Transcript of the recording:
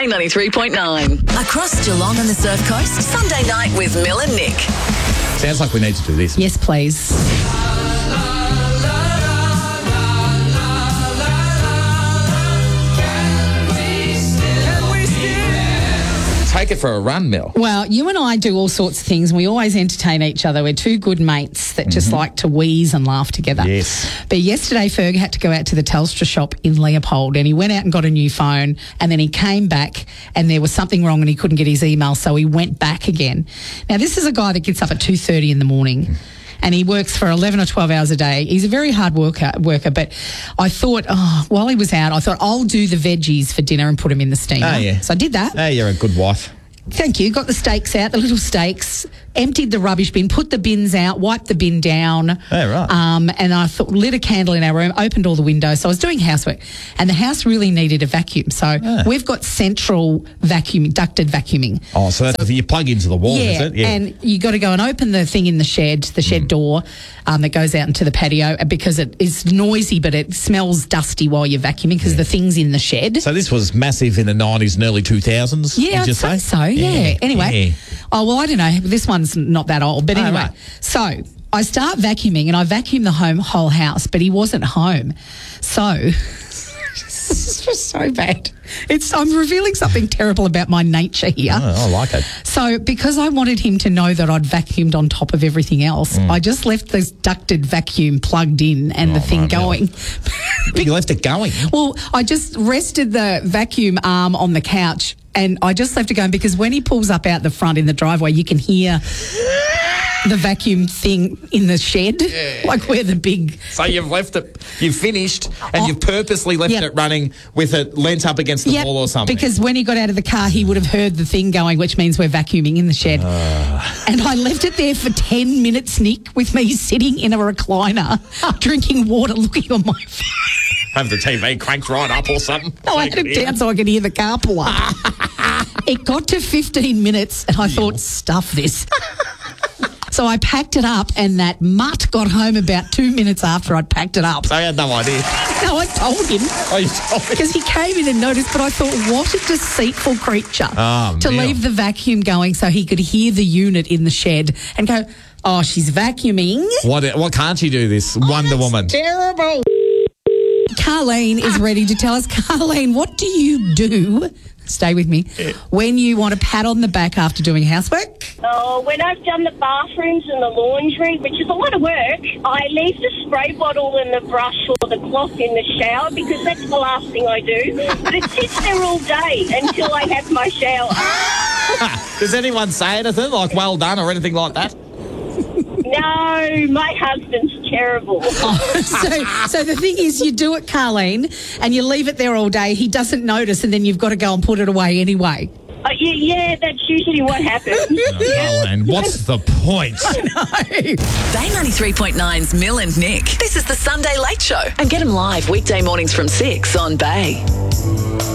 Bay 93.9. Across Geelong and the Surf Coast, Sunday night with Mill and Nick. Sounds like we need to do this. Yes, please. Take it for a run, Mill. Well, you and I do all sorts of things and we always entertain each other. We're two good mates that just like to wheeze and laugh together. Yes. But yesterday, Ferg had to go out to the Telstra shop in Leopold and he went out and got a new phone and then he came back and there was something wrong and he couldn't get his email, so he went back again. Now, this is a guy that gets up at 2:30 in the morning. And he works for 11 or 12 hours a day. He's a very hard worker, but I thought, while he was out, I thought I'll do the veggies for dinner and put them in the steamer. Oh, yeah. So I did that. Hey, you're a good wife. Thank you. Got the steaks out, the little steaks, emptied the rubbish bin, put the bins out, wiped the bin down. Oh, right. And I thought, lit a candle in our room, opened all the windows. So I was doing housework and the house really needed a vacuum. So we've got central vacuuming, ducted vacuuming. Oh, so that's the thing you plug into the wall, is it? Yeah, and you got to go and open the thing in the shed door that goes out into the patio because it is noisy, but it smells dusty while you're vacuuming because the thing's in the shed. So this was massive in the 90s and early 2000s, Yeah, I'd say so, yeah. Anyway, oh, well, I don't know. This one's not that old. But anyway, right. So I start vacuuming and I vacuum the whole house, but he wasn't home. So this was so bad. I'm revealing something terrible about my nature here. Oh, I like it. So because I wanted him to know that I'd vacuumed on top of everything else, I just left this ducted vacuum plugged in and the thing going. You left it going? Well, I just rested the vacuum arm on the couch and I just left it going because when he pulls up out the front in the driveway, you can hear the vacuum thing in the shed, like where the big... So you've left it, you've finished, and you've purposely left it running with it leant up against the wall or something. Because when he got out of the car, he would have heard the thing going, which means we're vacuuming in the shed. And I left it there for 10 minutes, Nick, with me sitting in a recliner, drinking water, looking on my phone. Have the TV cranked right up or something. No, I had it down so I could hear the car pull up. It got to 15 minutes and I thought, stuff this. So I packed it up and that mutt got home about 2 minutes after I'd packed it up. So I had no idea. No, I told him. Oh, you told me? Because he came in and noticed, but I thought, what a deceitful creature to leave the vacuum going so he could hear the unit in the shed and go, oh, she's vacuuming. What can't you do this, Wonder Woman? Terrible. Carleen is ready to tell us. Carleen, what do you do? Stay with me. When you want a pat on the back after doing housework? Oh, when I've done the bathrooms and the laundry, which is a lot of work, I leave the spray bottle and the brush or the cloth in the shower because that's the last thing I do. But it sits there all day until I have my shower. Does anyone say anything like well done or anything like that? No, my husband's terrible. So the thing is, you do it, Carleen, and you leave it there all day. He doesn't notice, and then you've got to go and put it away anyway. Yeah, that's usually what happens. Carleen, what's the point? I know. Bay 93.9's Mill and Nick. This is the Sunday Late Show. And get them live weekday mornings from 6 on Bay.